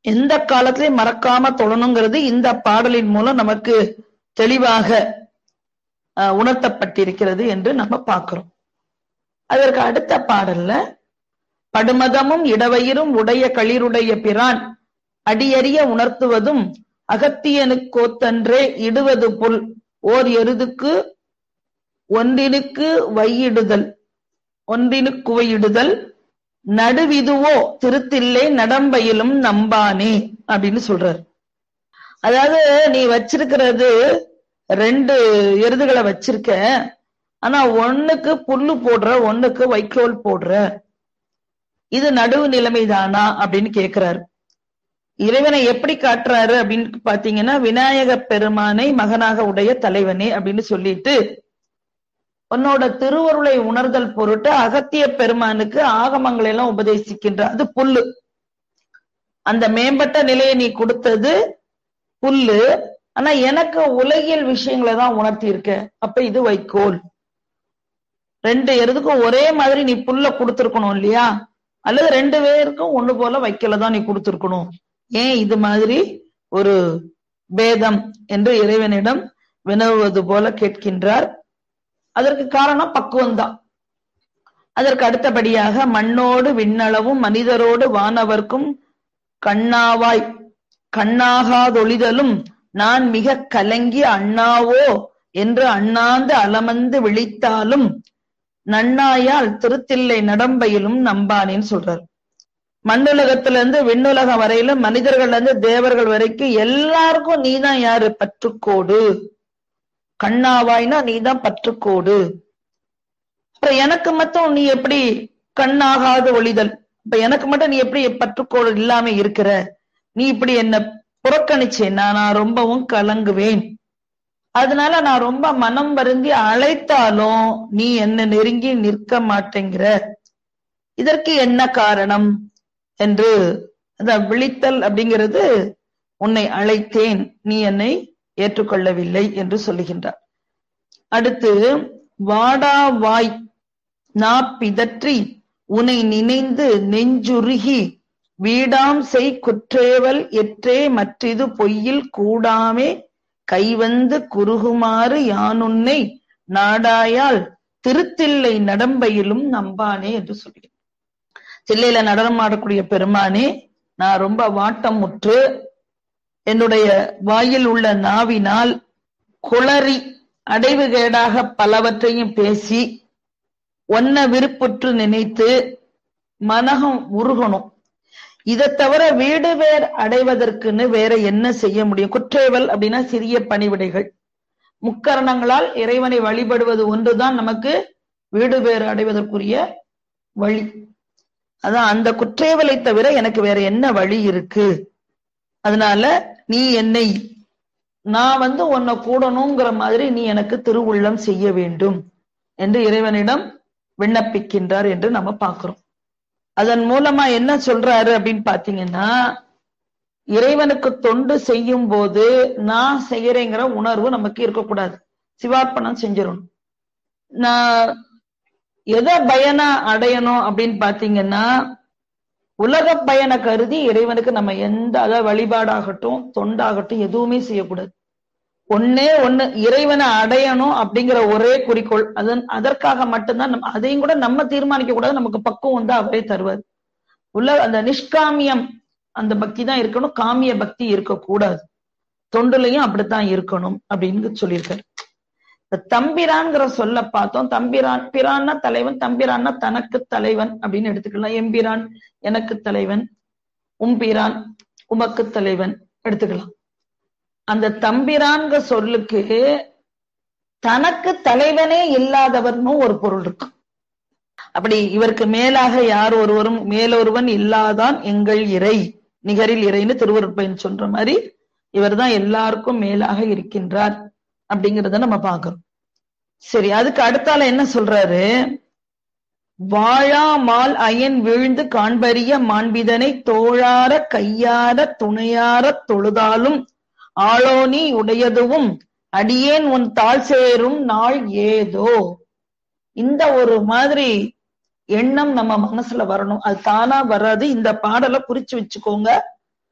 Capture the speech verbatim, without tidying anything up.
எந்த காலத்திலையும் மறக்காம தொழணுங்கிறது இந்த பாடலின் மூலம் நமக்கு தெளிவாக உணர்த்தப்பட்டிருக்கிறது என்று நம்ம பார்க்கிறோம். அதற்கு அடுத்த பாடல்ல படுமதமும் இடவயிரும் உடைய களிருடைய பிரான் அடியறிய உணர்த்துவதும் அகத்தியனுக்கோத்தன்றே இடுவது புல் ஓர் எருதுக்கு ஒன்றினுக்கு வையிடுதல் ஒன்றினுக்குவையிடுதல் நடுவிதுவோ திருத்தில்லை நடம்பயிலும் நம்பானே அப்படின்னு சொல்றாரு. அதாவது நீ வச்சிருக்கிறது ரெண்டு எருதுகளை வச்சிருக்க, ஆனா ஒண்ணுக்கு புல்லு போடுற, ஒண்ணுக்கு வைக்கோல் போடுற, இது நடுவு நிலைமைதானா அப்படின்னு கேட்கிறாரு. இறைவனை எப்படி காட்டுறாரு அப்படின்னு பாத்தீங்கன்னா, விநாயக பெருமானை மகனாக உடைய தலைவனே அப்படின்னு சொல்லிட்டு உன்னோட திருவருளை உணர்தல் பொருட்டு அகத்திய பெருமானுக்கு ஆகமங்களை எல்லாம் உபதேசிக்கின்ற அது புல்லு. அந்த மேம்பட்ட நிலையை நீ கொடுத்தது புல்லு, ஆனா எனக்கு உலகியல் விஷயங்களை தான் உணர்த்தி இருக்க, அப்ப இது வைக்கோல். ரெண்டு எருதுக்கும் ஒரே மாதிரி நீ புல்ல கொடுத்துருக்கணும் இல்லையா, அல்லது ரெண்டு பேருக்கும் ஒண்ணு போல வைக்கல தான் நீ கொடுத்துருக்கணும். ஏன் இது மாதிரி ஒரு பேதம் என்று இறைவனிடம் வினவுவது போல கேட்கின்றார். அதற்கு காரணம் பக்குவம்தான். அதற்கு அடுத்தபடியாக மண்ணோடு விண்ணளவும் மனிதரோடு வானவர்க்கும் கண்ணாவாய் கண்ணாகாதொழிதலும் நான் மிக கலங்கி அண்ணாவோ என்று அண்ணாந்து அலமந்து விழித்தாலும் நன்னாயால் திருத்தில்லை நடம்பையிலும் நம்பானேன்னு சொல்றார். மண்ணுலகத்துல இருந்து விண்ணுலகம் வரையிலும் மனிதர்கள்ல இருந்து தேவர்கள் வரைக்கும் எல்லாருக்கும் நீதான் யாரு? பற்றுக்கோடு. கண்ணாவாய்னா நீதான் பற்றுக்கோடு. அப்புறம் எனக்கு மட்டும் நீ எப்படி கண்ணாகாத ஒளிதல், இப்ப எனக்கு மட்டும் நீ எப்படி பற்றுக்கோடு இல்லாம இருக்கிற? நீ இப்படி என்ன புறக்கணிச்சேன்னா நான் ரொம்பவும் கலங்குவேன். அதனால நான் ரொம்ப மனம் வருந்தி அழைத்தாலும் நீ என்ன நெருங்கி நிற்க மாட்டேங்கிற. இதற்கு என்ன காரணம் என்று அத விழித்தல் அப்படிங்கிறது, உன்னை அழைத்தேன், நீ என்னை ஏற்றுக்கொள்ளவில்லை என்று சொல்லுகின்றார். அடுத்து வாடா வாய் நா பிதற்றி உன்னை நினைந்து நெஞ்சுருகி வீடாம் செய் குற்றேவல் எற்றே மற்றிது பொய்யில் கூடாமே கைவந்து குறுகுமாறு யானுன்னை நாடாயால் திருத்தில்லை நடம்பையிலும் நம்பானே என்று சொல்கிறேன். தில்லையில நடனம் ஆடக்கூடிய பெருமானே, நான் ரொம்ப வாட்டம் முற்று என்னுடைய வாயில் உள்ள நாவினால் குளறி அடைவுகேடாக பலவற்றையும் பேசி ஒன்ன விருப்புற்று நினைத்து மனகம் உருகணும். இதை தவிர வீடு வேர் அடைவதற்குன்னு வேற என்ன செய்ய முடியும்? குற்றேவல் அப்படின்னா சிறிய பணிவிடைகள். முக்கரணங்களால் இறைவனை வழிபடுவது ஒன்றுதான் நமக்கு வீடு வேறு அடைவதற்குரிய வழி. அதான் அந்த குற்றேவலை தவிர எனக்கு வேற என்ன வழி இருக்கு? அதனால நீ என்னை, நான் வந்து உன்னை கூடணுங்கிற மாதிரி நீ எனக்கு திருவுள்ளம் செய்ய வேண்டும் என்று இறைவனிடம் விண்ணப்பிக்கின்றார் என்று நம்ம பார்க்கிறோம். அதன் மூலமா என்ன சொல்றாரு அப்படின்னு பாத்தீங்கன்னா, இறைவனுக்கு தொண்டு செய்யும் போது நான் செய்யறேங்கிற உணர்வு நமக்கு இருக்கக்கூடாது. சிவார்ப்பணம் செஞ்சிடணும். நான் எதை பயனா அடையணும் அப்படின்னு பாத்தீங்கன்னா, உலக பயனை கருதி இறைவனுக்கு நம்ம எந்த அதாவது வழிபாடாகட்டும் தொண்டாகட்டும் எதுவுமே செய்யக்கூடாது. ஒன்னே ஒண்ணு, இறைவனை அடையணும் அப்படிங்கிற ஒரே குறிக்கோள். அதன் அதற்காக மட்டும்தான் நம்ம அதையும் கூட நம்ம தீர்மானிக்க கூடாது. நமக்கு பக்குவம் வந்து அவரே தருவார். உள்ள அந்த நிஷ்காமியம் அந்த பக்தி தான் இருக்கணும், காமிய பக்தி இருக்கக்கூடாது. தொண்டுலையும் அப்படித்தான் இருக்கணும் அப்படின்னு சொல்லியிருக்காரு. தம்பிரான்கிற சொல்ல பார்த்தோம். தம்பிரான், பிரான்னா தலைவன், தம்பிரான்னா தனக்கு தலைவன் அப்படின்னு எடுத்துக்கலாம். எம்பிரான் எனக்கு தலைவன், உம்பிரான் உமக்கு தலைவன் எடுத்துக்கலாம். அந்த தம்பிரான்கிற சொல்லுக்கு தனக்கு தலைவனே இல்லாதவர்னு ஒரு பொருள் இருக்கு. அப்படி இவருக்கு மேலாக யார் ஒருவரும் மேலொருவன் இல்லாதான் எங்கள் இறை நிகரில் இறைன்னு திருவருட்பயன் சொல்ற மாதிரி இவர் தான் எல்லாருக்கும் மேலாக இருக்கின்றார் அப்படிங்கிறத நம்ம பார்க்கிறோம். சரி, அதுக்கு அடுத்தால என்ன சொல்றாரு? வாழா மால் அயன் வீழ்ந்து காண்பரிய மாண்பிதனை தோழார கையார துணையார தொழுதாலும் ஆளோனி உடையதுவும் அடியேன் உன் தாழ் சேரும் நாள் ஏதோ. இந்த ஒரு மாதிரி எண்ணம் நம்ம மனசுல வரணும். அது தானா வராது. இந்த பாடலை குறிச்சு வச்சுக்கோங்க.